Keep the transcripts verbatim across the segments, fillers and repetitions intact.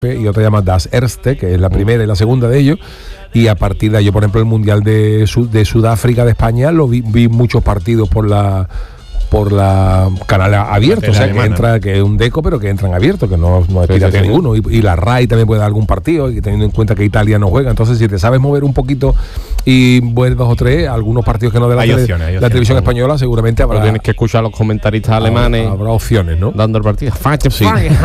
y otra llama Das Erste, que es la primera y la segunda de ellos, y a partir de ahí, yo por ejemplo el Mundial de, Sud- de Sudáfrica de España lo vi, vi muchos partidos por la por la canal abierto, o sea, que entra, que es un deco, pero que entran abiertos, que no, no es Sí, pirata sí, sí. ninguno, y, y la R A I también puede dar algún partido, y teniendo en cuenta que Italia no juega, entonces si te sabes mover un poquito y vuelves dos o tres, algunos partidos que no de la, Hay tele- opciones, hay la opciones. televisión española, seguramente habrá, Pero tienes que escuchar a los comentaristas alemanes habrá, habrá opciones, ¿no? dando el partido. Sí.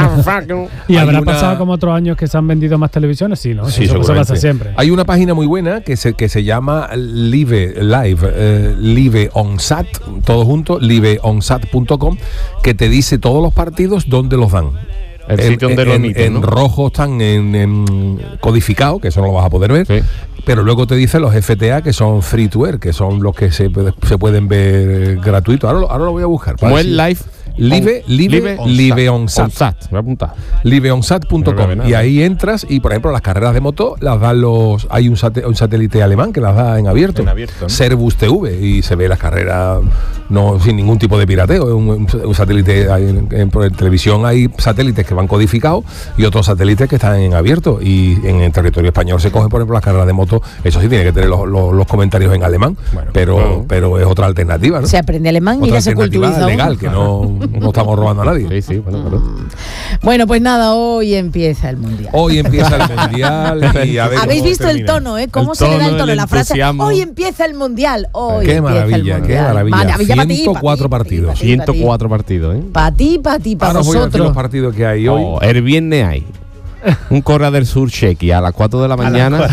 ¿Y Hay habrá una- pasado como otros años que se han vendido más televisiones? Sí, ¿no? Sí, eso, eso seguramente. pasa siempre. Hay una página muy buena que se, que se llama Live Live, eh, Live OnSat, todo junto, live on sat punto com, que te dice todos los partidos donde los dan. El En- sitio donde en, lo en- emiten, en ¿no? rojo están en, en codificado, que eso no lo vas a poder ver. Sí. Pero luego te dice los F T A, que son free to air, que son los que se, puede- se pueden ver gratuitos. Ahora, lo- ahora lo voy a buscar. Como para es decir- live Live, on- live, live live OnSat. OnSat, voy a apuntar. live on sat punto No com, veo y nada. ahí entras y por ejemplo las carreras de moto las dan los hay un, sate- un satélite alemán que las da en abierto, En abierto, ¿no? Servus T V, y se ve las carreras no sin ningún tipo de pirateo, es un, un- un satélite hay en, en- por televisión hay satélites que van codificados y otros satélites que están en abierto, y en el territorio español se cogen por ejemplo las carreras de moto, eso sí tiene que tener los, los- los comentarios en alemán, Bueno, pero claro. pero es otra alternativa, ¿no? Se aprende alemán y Otra ya se alternativa culturiza. legal, uno. que no, no estamos robando a nadie. Sí, sí, bueno, claro. Bueno, pues nada, hoy empieza el mundial. Hoy empieza el mundial y a ver Habéis cómo visto el termina. tono, ¿eh? ¿Cómo El se le da el tono, tono? el La frase, entusiasmo. hoy empieza el mundial. Hoy Qué empieza maravilla, el qué mundial. maravilla. Maravilla para ti, ciento cuatro para ti, partidos. para ti, para ti, ciento cuatro partidos, ¿eh? Para ti, para ti, para Ahora os voy a decir vosotros. los partidos que hay hoy. Oh, el viernes hay un Corea del Sur Chequia a las cuatro de la mañana.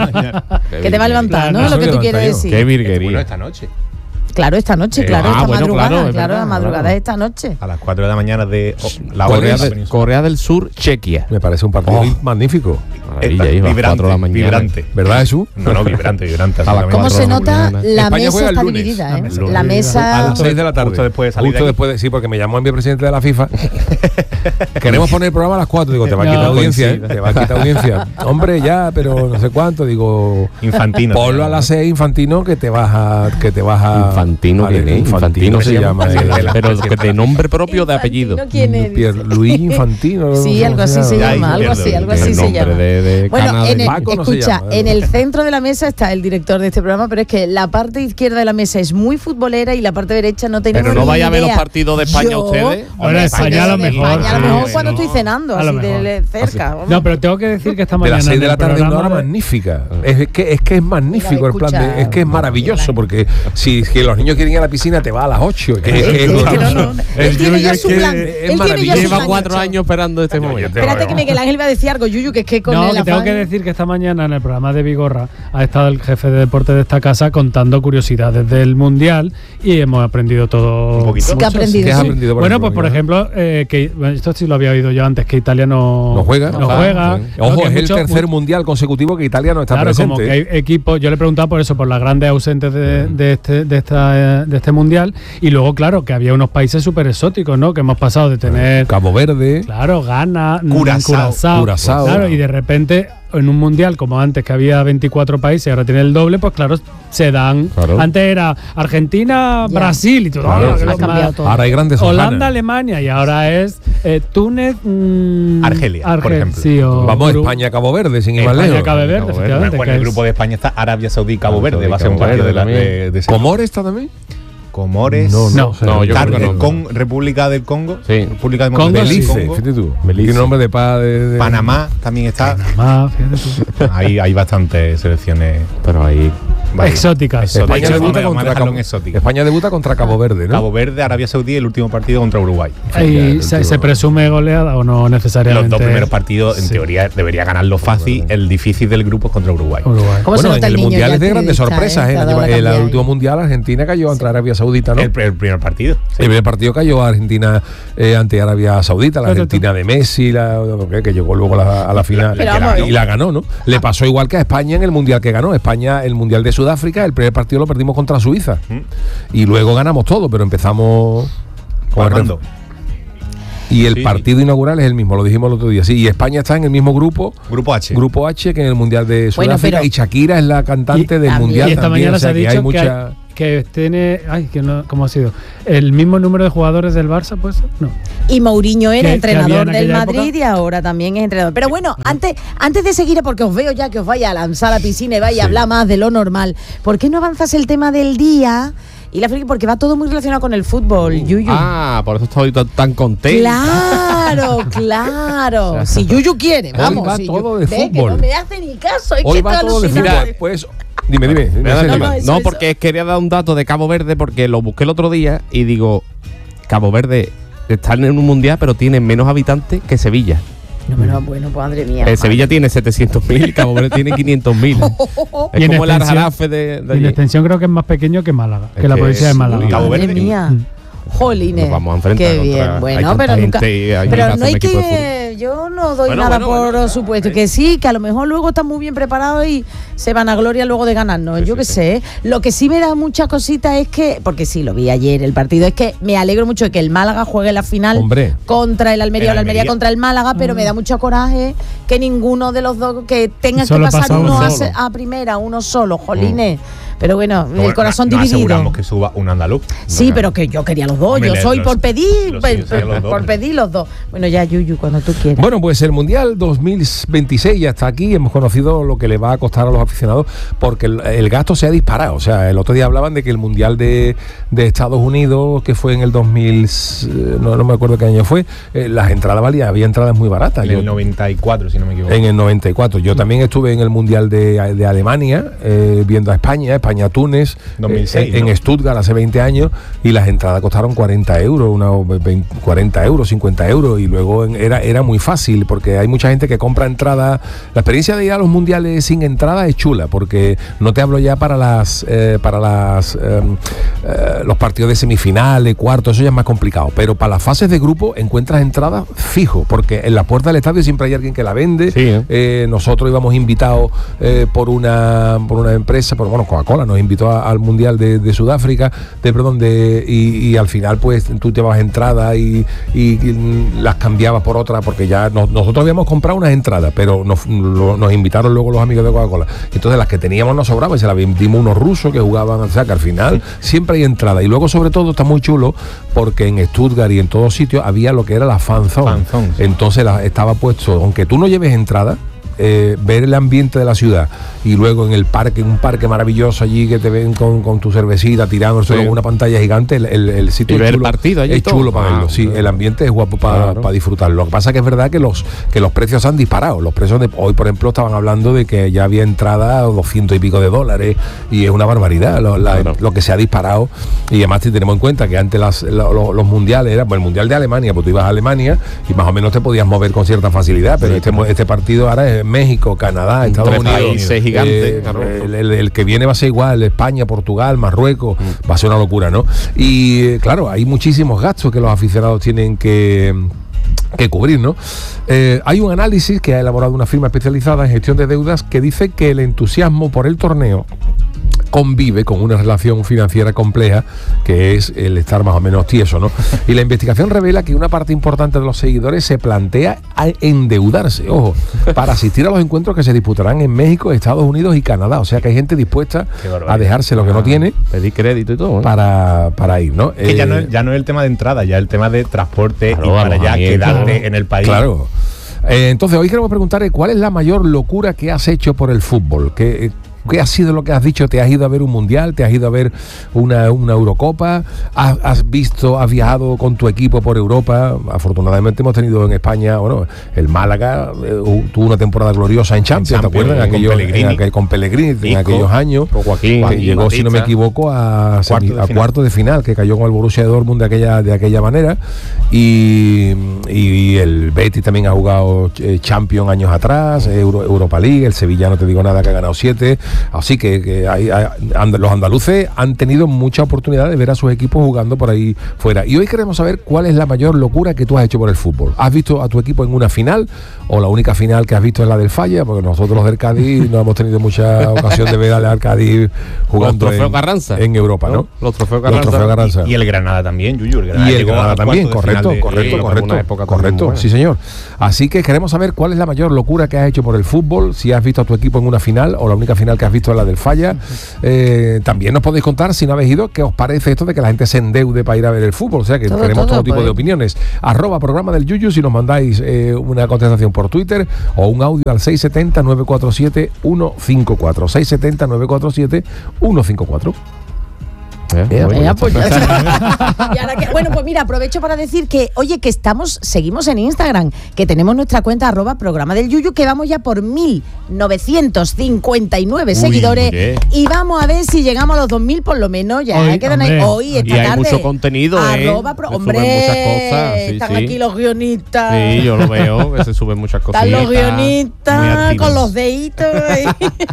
Que te va a levantar, ¿no? Claro, Lo que eso tú me quieres levanto yo. decir. Qué virguería. Bueno, esta noche. Claro, esta noche, Eh, claro, ah, esta bueno, madrugada. claro, Claro, es verdad, la madrugada claro. es esta noche. A las cuatro de la mañana de oh, la hora Corea, de la de- península. Corea del Sur, Chequia. Me parece un partido Oh. magnífico. Maravilla, ahí, a las cuatro de la mañana. vibrante. ¿Verdad, Jesús? No, no, vibrante, vibrante. A las absolutamente. ¿Cómo cuatro se de la nota? mañana. La España mesa juega el está lunes. dividida, La ¿eh? mesa. La A mesa. las seis de la tarde. Justo después de salir Justo de aquí. después de- sí, porque me llamó el vicepresidente de la FIFA. Queremos poner el programa a las cuatro. Digo, te va a No, quitar audiencia, ¿eh? coincide. Te va a quitar audiencia. Hombre, ya, pero no sé cuánto. Digo, Infantino. ponlo a las seis, Infantino, que te vas a. Que te vas a Infantino, Vale, ¿quién es? Infantino se llama. eh, eh, Pero que de nombre propio o de apellido. Infantino, ¿quién es? Pierre Luis Infantino. Sí, no algo sé así cómo se Ya, llama, ahí algo así, pierdo algo el así se nombre llama. de- de Bueno, Cana en de el, Paco no se escucha, llama, en ¿no? el centro de la mesa está el director de este programa, pero es que la parte izquierda de la mesa es muy futbolera y la parte derecha no tenemos Pero no ni vaya a ver los idea. partidos de España Yo- ustedes. Bueno, España a lo de mejor. España, a lo sí, mejor sí, cuando no. estoy cenando, A lo así de, mejor. de cerca. vamos. No, pero tengo que decir que esta De mañana. las seis en de el la tarde, una programa hora de- magnífica. Es que es que es magnífico Mira, el plan de, escucha, es que es maravilloso, porque si, si los niños quieren ir a la piscina te va a las ocho. Que, Es que- es que no, no, Es él tiene ya que su es plan. es Él tiene ya maravilloso. su Lleva plan cuatro hecho. años esperando este momento. Espérate que Miguel Ángel va a decir algo, Yuyu, que es que con No, el que tengo afán- que decir que esta mañana en el programa de Vigorra ha estado el jefe de deporte de esta casa contando curiosidades del Mundial y hemos aprendido todo. Un poquito. Sí que ha mucho. aprendido, ¿Qué has sí. aprendido por Bueno, ejemplo, pues por Miguel? ejemplo, eh, que bueno, esto sí lo había oído yo antes, que Italia no, No juega. No Ah, juega. sí. ¿no? Ojo, Que es el mucho- tercer mu- mundial consecutivo que Italia no está Claro, presente. como que hay equipos, yo le he preguntado por eso, por las grandes ausentes de, de este de esta eh, de este mundial, y luego claro que había unos países súper exóticos, ¿no? Que hemos pasado de tener Cabo Verde. claro, Ghana, mm, Curazao. Curazao, Curazao. claro, y de repente en un mundial como antes que había veinticuatro países, ahora tiene el doble, pues claro, se dan. Claro. Antes era Argentina, Ya. Brasil y todo. Claro, ah, sí. que Ha lo cambiado más- todo. Ahora hay grandes Holanda, sojanas. Alemania, y ahora es eh, Túnez, mm, Argelia, por ejemplo. sí, o Vamos, Uru- España, Cabo Verde, sin ir más España, lejos. Cabo Verde, Cabo Verde. efectivamente. Bueno, que el es- grupo de España está Arabia Saudí y Cabo Arabia Verde. Saudí, Va a ser un Cabo partido de, la, Verde de, de ese- ¿Comores está también? Comores. No, No. sé. No, yo Car- creo que no. con República del Congo. Sí. República Congo, Democrática del Belice, Congo. fíjate tú. Belice. Tiene nombre de paz. De, de- Panamá también está. Más, fíjate tú. Ahí hay bastantes selecciones. Pero ahí. Vale. Exóticas. España Exóticas. debuta, Vamos a contra dejarlo Cabo, en exótica. España debuta contra Cabo Verde, ¿no? Cabo Verde, Arabia Saudí, el último partido contra Uruguay. ¿Y se, se presume goleada o no necesariamente? Los dos primeros partidos, en Sí. teoría, debería ganarlo fácil. El difícil del grupo es contra Uruguay. Uruguay. ¿Cómo se Bueno, en nota el el niño mundial ya es de grandes activista, sorpresas. eh? ¿eh? Te ha dado la El, el cambiada último ahí. mundial Argentina cayó ante Arabia Saudita, ¿no? El, el primer partido. El primer partido cayó a Argentina eh, ante Arabia Saudita, la Pero Argentina de Messi, la, que, que llegó luego a la, a la final Pero y, vamos, la, y la ganó, ¿no? Le pasó igual que a España en el mundial que ganó. España, el mundial de Sudáfrica, el primer partido lo perdimos contra Suiza y luego ganamos todo, pero empezamos con el Armando. Y el Sí, partido inaugural es el mismo, lo dijimos el otro día. Sí, y España está en el mismo grupo, Grupo H. grupo H, que en el mundial de Bueno, Sudáfrica. pero- y Shakira es la cantante Y del también- mundial. Y esta también, mañana o sea, se ha que dicho hay que, mucha. hay, que tiene, ay, que no, ¿cómo ha sido? El mismo número de jugadores del Barça, pues no. Y Mourinho era Que- entrenador que había en del aquella Madrid época. y ahora también es entrenador. Pero bueno, antes, antes de seguir, porque os veo ya que os vaya a lanzar a la piscina y vaya a hablar más de lo normal, ¿por qué no avanzas el tema del día? Y la friki, porque va todo muy relacionado con el fútbol, Yuyu. Ah, por eso estoy tan, tan contento. Claro, claro. Si Yuyu quiere, Hoy vamos. va si todo Yu- de ve que fútbol. no me hace ni caso. Es Hoy que va estoy todo de alucinando. fútbol. Pues, dime, dime. dime, Nada, Sergio. no, no, eso, no, eso. porque quería dar un dato de Cabo Verde porque lo busqué el otro día y digo, Cabo Verde está en un mundial pero tiene menos habitantes que Sevilla. No, pero bueno, pues madre mía. Eh, Sevilla tiene setecientos mil y Cabo Verde tiene quinientos mil. Y Es en como el extensión- Arjarafe de, de Y en allí. extensión creo que es más pequeño que Málaga, Es que la que provincia de es Málaga. muy Cabo Madre Verde. mía. Mm. Jolines. Nos vamos a enfrentar Qué contra- bien. hay Bueno, tanta pero nunca. gente y hay Pero pedazo no hay de equipo de que. Yo no doy Bueno, nada bueno, por bueno, supuesto. eh. Que sí, que a lo mejor luego están muy bien preparados y se van a gloria luego de ganarnos. Yo qué sé. Lo que sí me da muchas cositas es que. Porque sí, lo vi ayer el partido. Es que me alegro mucho de que el Málaga juegue la final Hombre. contra el Almería El o la Almería Almería. contra el Málaga. Pero me da mucho coraje que ninguno de los dos. Que tengan que Solo pasar pasa uno uno a, solo. se- a primera, uno solo. Jolines. Pero bueno, Bueno, el corazón no, no dividido. aseguramos que suba un andaluz. Sí, pero que yo quería los dos. Hombre, Yo le- soy los- por pedir, los por, suyos serían los dos, por hombre. pedir los dos. Bueno, ya, Yuyu, cuando tú quieras. Bueno, pues el Mundial dos mil veintiséis ya está aquí. Hemos conocido lo que le va a costar a los aficionados porque el, el gasto se ha disparado. O sea, el otro día hablaban de que el Mundial de, de Estados Unidos, que fue en el dos mil, eh, no, no me acuerdo qué año fue, eh, las entradas valían, había entradas muy baratas. En Yo- el noventa y cuatro, si no me equivoco. En el noventa y cuatro. Yo también estuve en el Mundial de, de Alemania, eh, viendo a España, España-Túnez, dos mil seis, eh, en ¿no? Stuttgart hace veinte años, y las entradas costaron cuarenta euros, unos veinte, cuarenta euros, cincuenta euros, y luego en- era, era muy fácil, porque hay mucha gente que compra entradas. La experiencia de ir a los mundiales sin entrada es chula, porque no te hablo ya para las eh, para las eh, eh, los partidos de semifinales, cuartos, eso ya es más complicado, pero para las fases de grupo encuentras entradas fijo, porque en la puerta del estadio siempre hay alguien que la vende. Sí, ¿eh? Eh, nosotros íbamos invitados eh, por una por una empresa, por bueno, Coca-Cola nos invitó a- al Mundial de, de Sudáfrica, de perdón, de y, y al final pues tú te llevabas entradas y, y, y las cambiabas por otra, porque ya no- nosotros habíamos comprado unas entradas, pero nos, lo- nos invitaron luego los amigos de Coca-Cola. Entonces las que teníamos nos sobraban y se las vendimos unos rusos que jugaban, o sea que al final siempre hay entrada. Y luego sobre todo está muy chulo porque en Stuttgart y en todos sitios había lo que era la fan zone. Fan zone, sí. Entonces la- estaba puesto, aunque tú no lleves entrada, eh, ver el ambiente de la ciudad y luego en el parque, un parque maravilloso allí que te ven con, con tu cervecita tirándose Sí. con una pantalla gigante, el, el- el sitio Y es ver el chulo, partido allí es todo. chulo para Ah, verlo, sí, claro. el ambiente es guapo para Claro. disfrutarlo. Lo que pasa que es verdad que los que los precios se han disparado, los precios de hoy por ejemplo estaban hablando de que ya había entrada a doscientos y pico de dólares y es una barbaridad lo, la- Claro. lo que se ha disparado. Y además si tenemos en cuenta que antes las- lo- lo- los mundiales eran, pues el mundial de Alemania, pues tú ibas a Alemania y más o menos te podías mover con cierta facilidad, pero Sí, este, claro. este partido ahora es México, Canadá, Estados Tres Unidos, países gigantes, eh, claro. el, el- el que viene va a ser igual, España, Portugal, Marruecos, va a ser una locura, ¿no? Y eh, claro, hay muchísimos gastos que los aficionados tienen que que cubrir, ¿no? Eh, hay un análisis que ha elaborado una firma especializada en gestión de deudas que dice que el entusiasmo por el torneo convive con una relación financiera compleja, que es el estar más o menos tieso, ¿no? Y la investigación revela que una parte importante de los seguidores se plantea a endeudarse, ojo, para asistir a los encuentros que se disputarán en México, Estados Unidos y Canadá. O sea que hay gente dispuesta Qué barbaridad. a dejarse lo que no tiene Pedir crédito y todo. ¿eh? para, para ir, ¿no? Que ya, Eh, no es, ya no es el tema de entrada, ya es el tema de transporte Claro, y para allá alojamiento. quedarte en el país. Claro. Eh, entonces, hoy queremos preguntarle cuál es la mayor locura que has hecho por el fútbol. ¿Qué, qué ha sido lo que has dicho? ¿Te has ido a ver un mundial? ¿Te has ido a ver una, una Eurocopa? ¿Has, has visto, has viajado con tu equipo por Europa? Afortunadamente hemos tenido en España, bueno, el Málaga eh, hu- tuvo una temporada gloriosa en Champions, ¿te Champions, acuerdas? En con aquellos- Pellegrini. en aquel- con Pellegrini, en Isco, aquellos años. con Joaquín, que Joaquín llegó, si no me Batista. equivoco, a, Cuarto semi- de a final. cuarto de final, que cayó con el Borussia Dortmund de aquella, de aquella manera. Y, y el Betis también ha jugado eh, Champions años atrás, Euro- Europa League, el Sevilla no te digo nada, que ha ganado siete. Así que, que hay- hay- and- los andaluces han tenido mucha oportunidad de ver a sus equipos jugando por ahí fuera. Y hoy queremos saber cuál es la mayor locura que tú has hecho por el fútbol. ¿Has visto a tu equipo en una final o la única final que has visto es la del Falla? Porque nosotros los del Cádiz no hemos tenido mucha ocasión de ver al Cádiz jugando trofeos en, Carranza. en Europa, ¿no? Los trofeos Los Carranza. trofeos Carranza. Y, y el Granada también, Yuyu. El Granada Y el llegó Granada a también, cuartos de correcto, final de- correcto, sí, correcto, una época también correcto, buena. sí señor. Así que queremos saber cuál es la mayor locura que has hecho por el fútbol, si has visto a tu equipo en una final o la única final que que has visto en la del Falla. Eh, también nos podéis contar, si no habéis ido, qué os parece esto de que la gente se endeude para ir a ver el fútbol. O sea, que Todo, queremos todo, todo, tipo pues. de opiniones. Arroba programa del Yuyu si nos mandáis eh, una contestación por Twitter o un audio al seis siete cero, nueve cuatro siete, uno cinco cuatro. seis siete cero, nueve cuatro siete, uno cinco cuatro. Eh, Eh, bueno, Ya, pues ya está. Y ahora que- bueno, pues mira, aprovecho para decir que, oye, que estamos, seguimos en Instagram, que tenemos nuestra cuenta arroba programa del Yuyu, que vamos ya por mil novecientos cincuenta y nueve Uy, seguidores oye. y vamos a ver si llegamos a los dos mil por lo menos. Ya Hoy, quedan ahí hombre. hoy, esta Y hay tarde. mucho contenido, ¿eh? Arroba pro- Se suben hombre, muchas cosas, sí, están sí. aquí los guionistas. Sí, yo lo veo, que se suben muchas cosas. Están los guionistas con los deditos. ahí.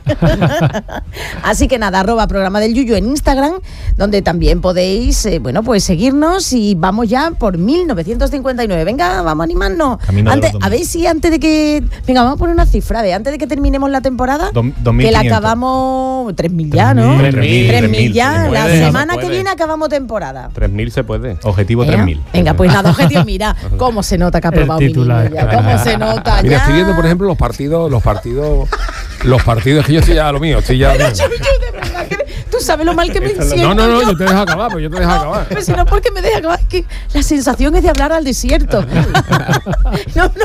Así que nada, arroba programa del Yuyu en Instagram, donde también podéis, eh, bueno, pues seguirnos y vamos ya por mil novecientos cincuenta y nueve. Venga, vamos a animarnos. Camino de Antes, los a ver si antes de que... Venga, vamos a poner una cifra, de antes de que terminemos la temporada, Dos- dos mil que la quinientos. acabamos... tres mil ya, ¿no? tres mil, tres tres mil mil, ya. se La puede, semana se que puede. viene acabamos temporada. tres mil se puede. Objetivo Venga, tres mil. Venga, pues nada, objetivo, mira, cómo se nota que ha El aprobado mi titular. niño ya, cómo se nota Mira, ya. estoy viendo, por ejemplo, los partidos, los partidos, los partidos que yo estoy ya a lo mío, estoy ya. a lo mío. Yuyu, de verdad que tú sabes lo mal que me siento. No, no, no, yo. yo te dejo acabar, pues yo te dejo acabar. Pues si no, porque me deja acabar. Es que la sensación es de hablar al desierto. No, no.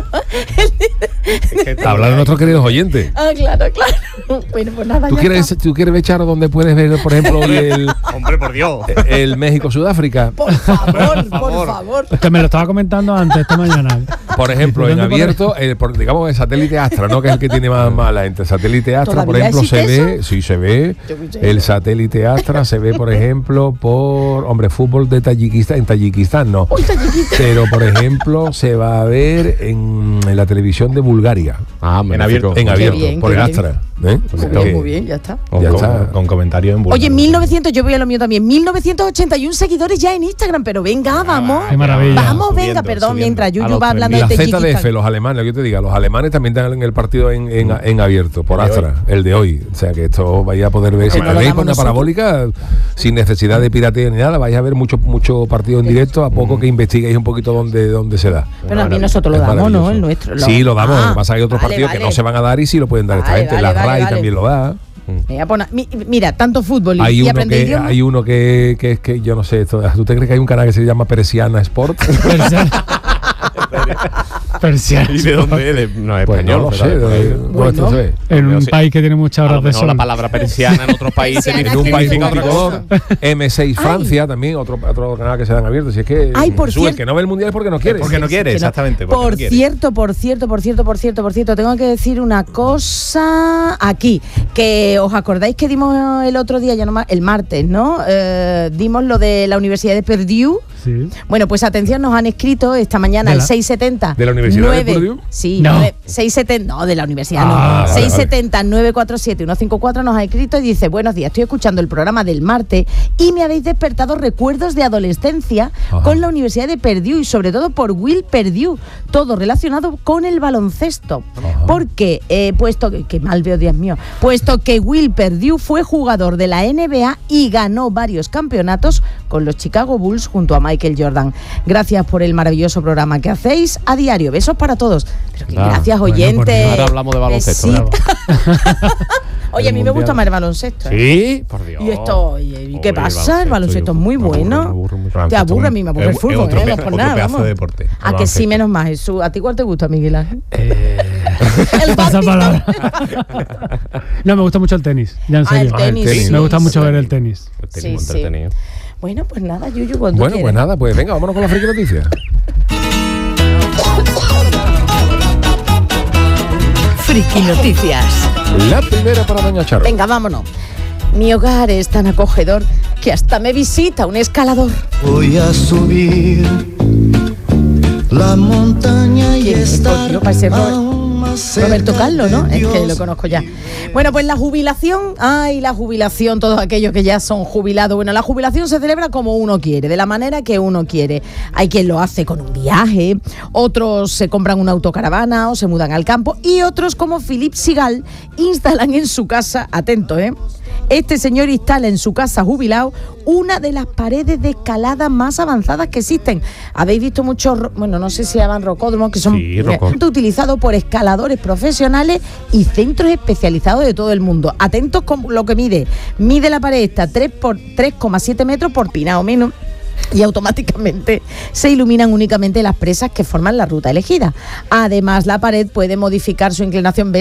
Hablar a nuestros queridos oyentes. Ah, claro, claro. Bueno, pues nada, ¿Tú ya quieres, está. ¿Tú quieres ver, Charo, donde puedes ver, por ejemplo, hoy el, Hombre, por Dios. el México-Sudáfrica? Por favor, por favor. Es que me lo estaba comentando antes esta mañana. Por ejemplo, en ¿Dónde abierto, eh, por, digamos el satélite Astra, ¿no? Que es el que tiene más, más la gente. El satélite Astra, por ¿Todavía ejemplo, se existe ve, sí se ve. Yo qué sé. El satélite Astra se ve, por ejemplo, por, hombre, fútbol de Tayikistán. En Tayikistán no. Uy, Tayikistán. Pero, por ejemplo, se va a ver en, en la televisión de Bulgaria. Ah, En abierto. En Qué abierto, bien, por qué el bien. Astra. ¿eh? O sea Muy bien, que- muy bien, ya está. Con, Ya con- está. con comentario en búlgaro. Oye, mil novecientos, yo voy a lo mío también. mil novecientos ochenta y uno seguidores ya en Instagram, pero venga, vamos. Qué maravilla. Vamos, venga, Subiendo, perdón, subiendo. mientras A Yuyu los va hablando Y de la Z D Tayikistán. F, los alemanes, lo que yo te diga, los alemanes también dan el partido en, en, en abierto, por El de Astra, el de hoy. O sea que esto vais a poder ver. Si no lo tenéis damos por una nosotros. parabólica, sin necesidad de piratería ni nada, vais a ver mucho, mucho partido en directo, a poco que investiguéis un poquito dónde, dónde se da. Pero a mí nosotros lo Es damos, ¿no? maravilloso. El nuestro. Sí, lo damos. Ah, Lo que pasa es que hay otros vale, partidos vale. que no se van a dar y sí lo pueden dar esta Vale, gente. vale, La vale, R A I vale. también lo da. Venga, pon- mi- mira, tanto fútbol y, Hay y uno, aprender que, idiomas. hay uno que, que es que yo no sé, esto, ¿tú te crees que hay un canal que se llama Persiana Sport? Persiana. ¿Y de dónde es? De- No es Pues español. no lo pero- sé. ¿dónde- Bueno. ¿dónde esto se ve? En un Sí. país que tiene muchas A lo horas de mejor sol. la palabra persiana en otros países Persiana, En un país significa un otra poquito cosa. M seis Francia también, otro, otro canal que se dan abiertos. Si es que Ay, por Jesús, el cierto- que no ve el mundial es porque no quiere. Porque no quiere, Que no. exactamente. porque Por no quiere. cierto, por cierto, por cierto, por cierto, por cierto, tengo que decir una cosa aquí, que os acordáis que dimos el otro día, ya no más, el martes, ¿no? Eh, dimos lo de la Universidad de Purdue. Sí. Bueno, pues atención, nos han escrito esta mañana ¿De el la- seiscientos setenta. ¿De la Universidad de Purdue? Sí, No. nueve- seiscientos setenta, no, de la universidad, Ah, no. vale, seiscientos setenta, nueve cuatro siete, uno cinco cuatro nos ha escrito y dice: buenos días, estoy escuchando el programa del martes y me habéis despertado recuerdos de adolescencia Ajá. con la Universidad de Purdue y sobre todo por Will Purdue, todo relacionado con el baloncesto. Ajá. Porque, eh, puesto que, que mal veo, Dios mío, puesto que Will Purdue fue jugador de la N B A y ganó varios campeonatos con los Chicago Bulls junto a Michael Jordan. Gracias por el maravilloso programa que hacéis a diario. Besos para todos. Pero que Ah, gracias, bueno, por oyentes. Dios. Ahora hablamos de baloncesto. Besito. Bravo. Oye, a mí me mundial. gusta más el baloncesto. ¿eh? Sí, por Dios. Y esto, oye, ¿y qué Oye, pasa? El baloncesto es muy me aburre, bueno. me aburre mucho. Te Baloncesto aburre, a es mí me un- aburre el es- fútbol, es otro ¿eh? pe- No por otro nada, pedazo vamos. de deporte. A que sí, Baloncesto. menos más, Jesús. ¿A ti cuál te gusta, Miguel Ángel? El Esa badminton. palabra. No, me gusta mucho el tenis. Ya en Ah, el serio. tenis, sí, Me gusta sí, mucho sí. ver el tenis. Tenemos Sí, sí. entretenido. Bueno, pues nada, Yuyu, cuando Bueno, pues quieras. nada, pues venga, vámonos con la friki noticia. Friki Noticias. La primera para Doña Charo. Venga, vámonos. Mi hogar es tan acogedor que hasta me visita un escalador. Voy a subir la montaña y ¿Quién es? estar Por Dios, parece Robert- aún más cerca Roberto Carlos, ¿no? de Es que Dios. lo conozco ya. Bueno, pues la jubilación, ay, la jubilación, todos aquellos que ya son jubilados. Bueno, la jubilación se celebra como uno quiere, de la manera que uno quiere. Hay quien lo hace con un viaje, otros se compran una autocaravana o se mudan al campo y otros, como Philippe Sigal, instalan en su casa, atento, ¿eh? Este señor instala en su casa jubilado una de las paredes de escalada más avanzadas que existen. Habéis visto muchos, bueno, no sé si llaman rocódromos, que son Sí, rocódromos. utilizados por escaladores profesionales y centros especializados de todo el mundo. Atentos con lo que mide. Mide la pared esta tres por tres coma siete metros por pina o menos. Y automáticamente se iluminan únicamente las presas que forman la ruta elegida. Además, la pared puede modificar su inclinación